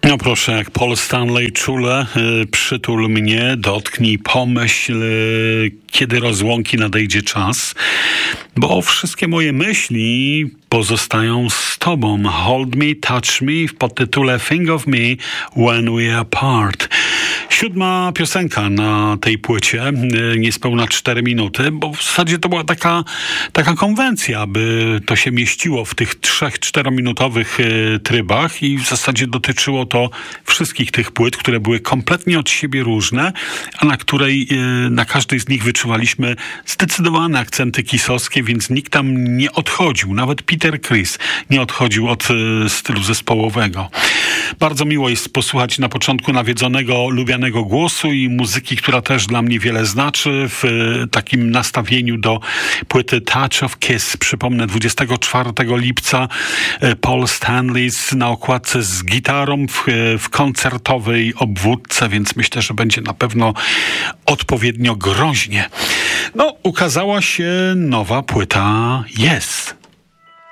No proszę, jak Paul Stanley czule, przytul mnie, dotknij, pomyśl, kiedy rozłąki nadejdzie czas, bo wszystkie moje myśli pozostają z tobą. Hold me, touch me w podtytule Think of me when we are apart. 7. piosenka na tej płycie, niespełna 4 minuty, bo w zasadzie to była taka konwencja, by to się mieściło w tych 3-4-minutowych trybach i w zasadzie dotyczyło to wszystkich tych płyt, które były kompletnie od siebie różne, a na każdej z nich wyczuwaliśmy zdecydowane akcenty kisowskie, więc nikt tam nie odchodził. Nawet Peter Criss nie odchodził od stylu zespołowego. Bardzo miło jest posłuchać na początku nawiedzonego, lubianego głosu i muzyki, która też dla mnie wiele znaczy w takim nastawieniu do płyty Touch of Kiss. Przypomnę, 24 lipca Paul Stanley na okładce z gitarą w koncertowej obwódce, więc myślę, że będzie na pewno odpowiednio groźnie. No, ukazała się nowa płyta Yes.